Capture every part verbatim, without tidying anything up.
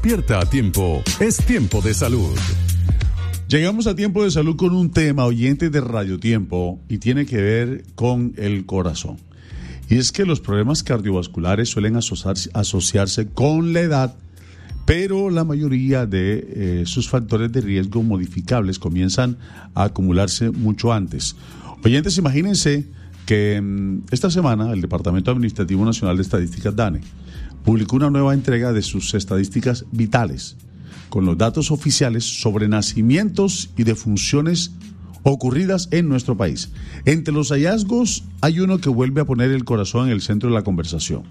Despierta a tiempo, es tiempo de salud. Llegamos a Tiempo de Salud con un tema, oyente de Radio Tiempo, y tiene que ver con el corazón. Y es que los problemas cardiovasculares suelen asociarse, asociarse con la edad, pero la mayoría de eh, sus factores de riesgo modificables comienzan a acumularse mucho antes. Oyentes, imagínense que mmm, esta semana el Departamento Administrativo Nacional de Estadísticas, DANE, publicó una nueva entrega de sus estadísticas vitales, con los datos oficiales sobre nacimientos y defunciones ocurridas en nuestro país. Entre los hallazgos hay uno que vuelve a poner el corazón en el centro de la conversación.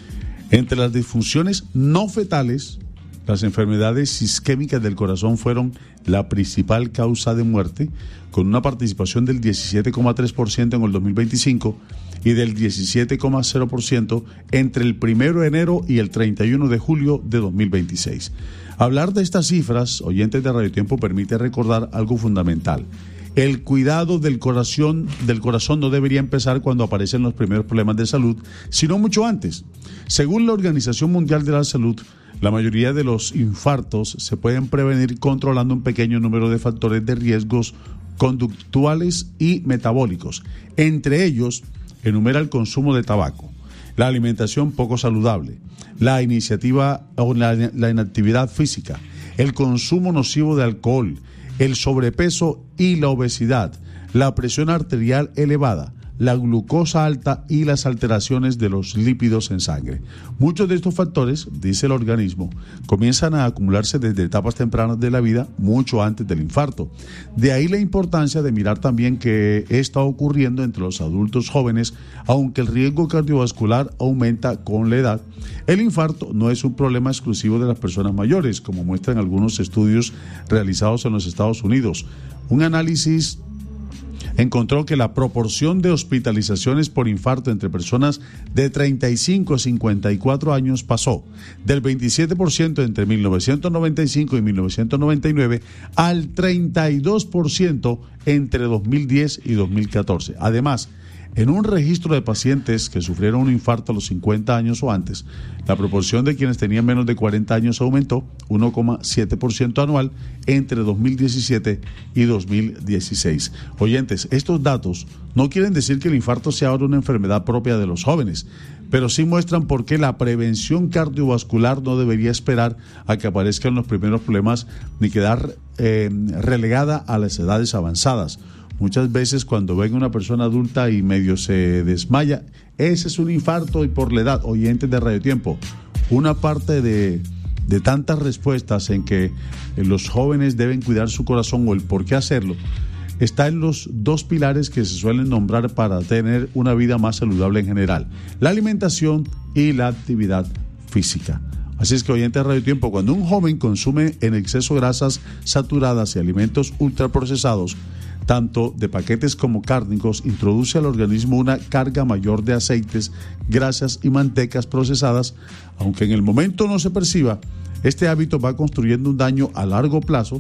Entre las disfunciones no fetales, las enfermedades isquémicas del corazón fueron la principal causa de muerte, con una participación del diecisiete coma tres por ciento en el dos mil veinticinco y del diecisiete coma cero por ciento entre el primero de enero y el treinta y uno de julio de dos mil veintiséis. Hablar de estas cifras, oyentes de Radio Tiempo, permite recordar algo fundamental. El cuidado del corazón, del corazón no debería empezar cuando aparecen los primeros problemas de salud, sino mucho antes. Según la Organización Mundial de la Salud, la mayoría de los infartos se pueden prevenir controlando un pequeño número de factores de riesgos conductuales y metabólicos. Entre ellos, enumera el consumo de tabaco, la alimentación poco saludable, la iniciativa o la, la inactividad física, el consumo nocivo de alcohol, el sobrepeso y la obesidad, la presión arterial elevada, la glucosa alta y las alteraciones de los lípidos en sangre. Muchos de estos factores, dice el organismo, comienzan a acumularse desde etapas tempranas de la vida, mucho antes del infarto. De ahí la importancia de mirar también qué está ocurriendo entre los adultos jóvenes, aunque el riesgo cardiovascular aumenta con la edad. El infarto no es un problema exclusivo de las personas mayores, como muestran algunos estudios realizados en los Estados Unidos. Un análisis encontró que la proporción de hospitalizaciones por infarto entre personas de treinta y cinco a cincuenta y cuatro años pasó del veintisiete por ciento entre mil novecientos noventa y cinco y mil novecientos noventa y nueve al treinta y dos por ciento entre dos mil diez y dos mil catorce. Además, en un registro de pacientes que sufrieron un infarto a los cincuenta años o antes, la proporción de quienes tenían menos de cuarenta años aumentó uno coma siete por ciento anual entre dos mil diecisiete y dos mil dieciséis. Oyentes, estos datos no quieren decir que el infarto sea ahora una enfermedad propia de los jóvenes, pero sí muestran por qué la prevención cardiovascular no debería esperar a que aparezcan los primeros problemas ni quedar eh, relegada a las edades avanzadas. Muchas veces cuando ven a una persona adulta y medio se desmaya, ese es un infarto y por la edad. Oyentes de Radio Tiempo, una parte de, de tantas respuestas en que los jóvenes deben cuidar su corazón o el por qué hacerlo, está en los dos pilares que se suelen nombrar para tener una vida más saludable en general: la alimentación y la actividad física. Así es que, oyentes de Radio Tiempo, cuando un joven consume en exceso grasas saturadas y alimentos ultraprocesados, tanto de paquetes como cárnicos, introduce al organismo una carga mayor de aceites, grasas y mantecas procesadas. Aunque en el momento no se perciba, este hábito va construyendo un daño a largo plazo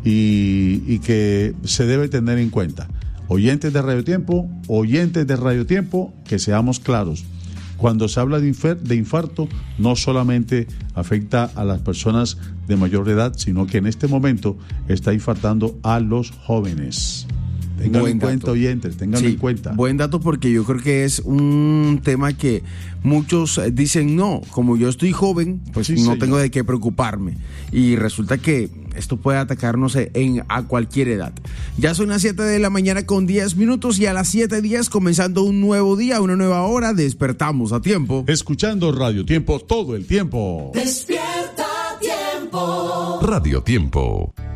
y, y que se debe tener en cuenta. Oyentes de Radio Tiempo, oyentes de Radio Tiempo, que seamos claros. Cuando se habla de, infer- de infarto, no solamente afecta a las personas de mayor edad, sino que en este momento está infartando a los jóvenes. Ténganlo en cuenta, oyentes, ténganlo sí, en cuenta. Buen dato, porque yo creo que es un tema que muchos dicen, no, como yo estoy joven, pues sí, no señor. tengo de qué preocuparme. Y resulta que esto puede atacarnos en, a cualquier edad. Ya son las siete de la mañana con diez minutos y a las siete diez comenzando un nuevo día, una nueva hora, despertamos a tiempo. Escuchando Radio Tiempo todo el tiempo. Despierta a tiempo. Radio Tiempo.